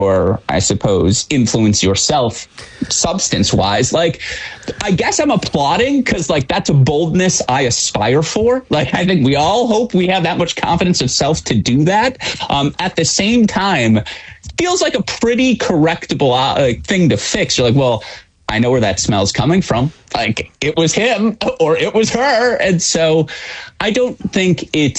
or I suppose influence yourself substance wise. Like, I guess I'm applauding because like that's a boldness I aspire for. Like, I think we all hope we have that much confidence of self to do that. At the same time, feels like a pretty correctable thing to fix. You're like, well, I know where that smell's coming from. Like, it was him or it was her. And so I don't think it's